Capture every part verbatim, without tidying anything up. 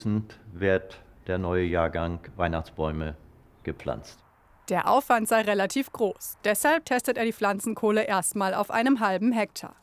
wird der neue Jahrgang Weihnachtsbäume gepflanzt. Der Aufwand sei relativ groß. Deshalb testet er die Pflanzenkohle erstmal auf einem halben Hektar.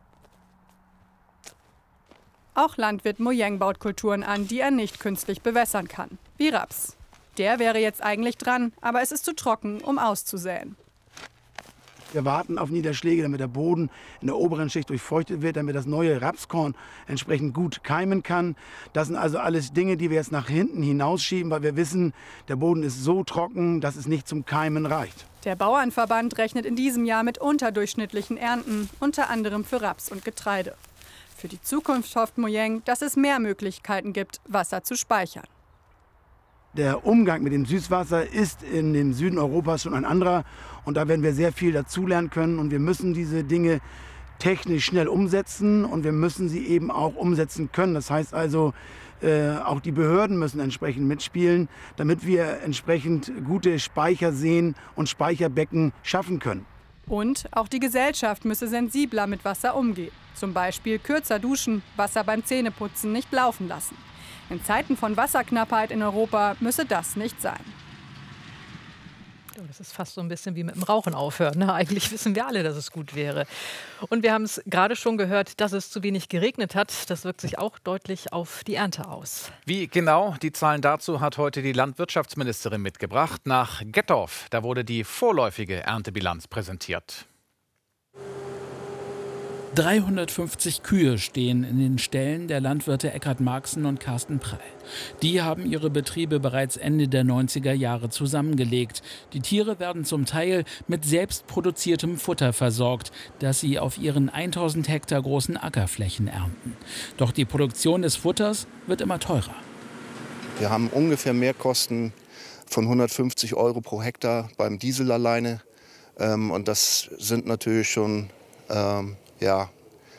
Auch Landwirt Mojeng baut Kulturen an, die er nicht künstlich bewässern kann, wie Raps. Der wäre jetzt eigentlich dran, aber es ist zu trocken, um auszusäen. Wir warten auf Niederschläge, damit der Boden in der oberen Schicht durchfeuchtet wird, damit das neue Rapskorn entsprechend gut keimen kann. Das sind also alles Dinge, die wir jetzt nach hinten hinausschieben, weil wir wissen, der Boden ist so trocken, dass es nicht zum Keimen reicht. Der Bauernverband rechnet in diesem Jahr mit unterdurchschnittlichen Ernten, unter anderem für Raps und Getreide. Für die Zukunft hofft Mojeng, dass es mehr Möglichkeiten gibt, Wasser zu speichern. Der Umgang mit dem Süßwasser ist in dem Süden Europas schon ein anderer. Und da werden wir sehr viel dazulernen können. Und wir müssen diese Dinge technisch schnell umsetzen. Und wir müssen sie eben auch umsetzen können. Das heißt also, äh, auch die Behörden müssen entsprechend mitspielen, damit wir entsprechend gute Speicherseen und Speicherbecken schaffen können. Und auch die Gesellschaft müsse sensibler mit Wasser umgehen. Zum Beispiel kürzer duschen, Wasser beim Zähneputzen nicht laufen lassen. In Zeiten von Wasserknappheit in Europa müsse das nicht sein. Das ist fast so ein bisschen wie mit dem Rauchen aufhören. Ne? Eigentlich wissen wir alle, dass es gut wäre. Und wir haben es gerade schon gehört, dass es zu wenig geregnet hat. Das wirkt sich auch deutlich auf die Ernte aus. Wie genau? Die Zahlen dazu hat heute die Landwirtschaftsministerin mitgebracht. Nach Gettorf, da wurde die vorläufige Erntebilanz präsentiert. dreihundertfünfzig Kühe stehen in den Ställen der Landwirte Eckhard Marxen und Carsten Prall. Die haben ihre Betriebe bereits Ende der neunziger Jahre zusammengelegt. Die Tiere werden zum Teil mit selbstproduziertem Futter versorgt, das sie auf ihren tausend Hektar großen Ackerflächen ernten. Doch die Produktion des Futters wird immer teurer. Wir haben ungefähr Mehrkosten von hundertfünfzig Euro pro Hektar beim Diesel alleine. Und das sind natürlich schon... Ähm, Ja,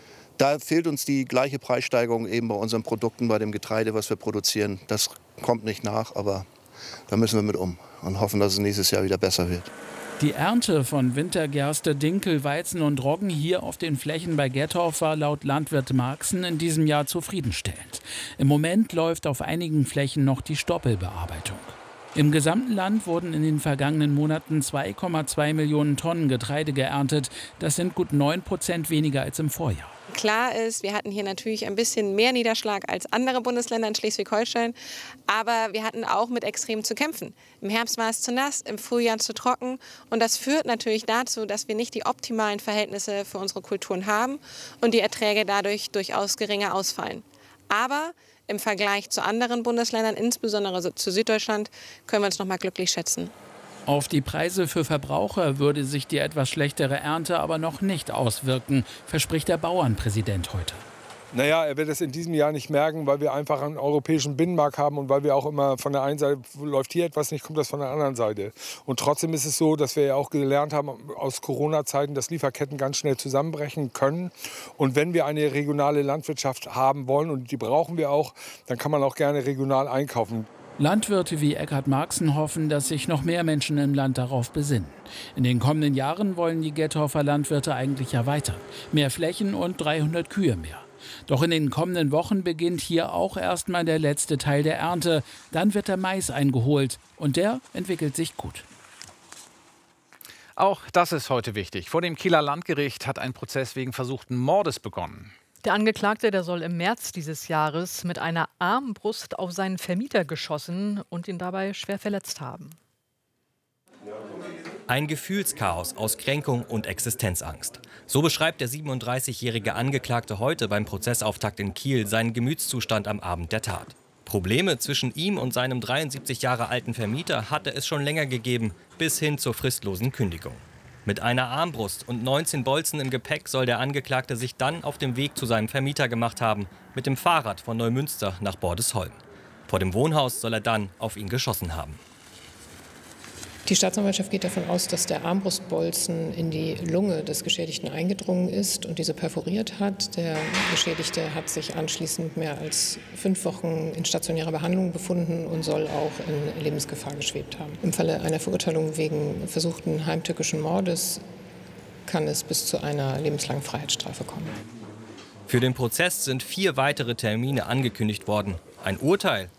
da fehlt uns die gleiche Preissteigerung eben bei unseren Produkten, bei dem Getreide, was wir produzieren. Das kommt nicht nach, aber da müssen wir mit um und hoffen, dass es nächstes Jahr wieder besser wird. Die Ernte von Wintergerste, Dinkel, Weizen und Roggen hier auf den Flächen bei Gettorf war laut Landwirt Marxen in diesem Jahr zufriedenstellend. Im Moment läuft auf einigen Flächen noch die Stoppelbearbeitung. Im gesamten Land wurden in den vergangenen Monaten zwei Komma zwei Millionen Tonnen Getreide geerntet. Das sind gut neun Prozent weniger als im Vorjahr. Klar ist, wir hatten hier natürlich ein bisschen mehr Niederschlag als andere Bundesländer in Schleswig-Holstein. Aber wir hatten auch mit Extremen zu kämpfen. Im Herbst war es zu nass, im Frühjahr zu trocken. Und das führt natürlich dazu, dass wir nicht die optimalen Verhältnisse für unsere Kulturen haben und die Erträge dadurch durchaus geringer ausfallen. Aber im Vergleich zu anderen Bundesländern, insbesondere zu Süddeutschland, können wir uns noch mal glücklich schätzen. Auf die Preise für Verbraucher würde sich die etwas schlechtere Ernte aber noch nicht auswirken, verspricht der Bauernpräsident heute. Naja, er wird es in diesem Jahr nicht merken, weil wir einfach einen europäischen Binnenmarkt haben und weil wir auch immer von der einen Seite läuft hier etwas nicht, kommt das von der anderen Seite. Und trotzdem ist es so, dass wir ja auch gelernt haben aus Corona-Zeiten, dass Lieferketten ganz schnell zusammenbrechen können. Und wenn wir eine regionale Landwirtschaft haben wollen, und die brauchen wir auch, dann kann man auch gerne regional einkaufen. Landwirte wie Eckhard Marxen hoffen, dass sich noch mehr Menschen im Land darauf besinnen. In den kommenden Jahren wollen die Gettorfer Landwirte eigentlich erweitern. Mehr Flächen und dreihundert Kühe mehr. Doch in den kommenden Wochen beginnt hier auch erstmal der letzte Teil der Ernte. Dann wird der Mais eingeholt und der entwickelt sich gut. Auch das ist heute wichtig. Vor dem Kieler Landgericht hat ein Prozess wegen versuchten Mordes begonnen. Der Angeklagte, der soll im März dieses Jahres mit einer Armbrust auf seinen Vermieter geschossen und ihn dabei schwer verletzt haben. Ein Gefühlschaos aus Kränkung und Existenzangst. So beschreibt der siebenunddreißigjährige Angeklagte heute beim Prozessauftakt in Kiel seinen Gemütszustand am Abend der Tat. Probleme zwischen ihm und seinem dreiundsiebzig Jahre alten Vermieter hatte es schon länger gegeben, bis hin zur fristlosen Kündigung. Mit einer Armbrust und neunzehn Bolzen im Gepäck soll der Angeklagte sich dann auf den Weg zu seinem Vermieter gemacht haben, mit dem Fahrrad von Neumünster nach Bordesholm. Vor dem Wohnhaus soll er dann auf ihn geschossen haben. Die Staatsanwaltschaft geht davon aus, dass der Armbrustbolzen in die Lunge des Geschädigten eingedrungen ist und diese perforiert hat. Der Geschädigte hat sich anschließend mehr als fünf Wochen in stationärer Behandlung befunden und soll auch in Lebensgefahr geschwebt haben. Im Falle einer Verurteilung wegen versuchten heimtückischen Mordes kann es bis zu einer lebenslangen Freiheitsstrafe kommen. Für den Prozess sind vier weitere Termine angekündigt worden. Ein Urteil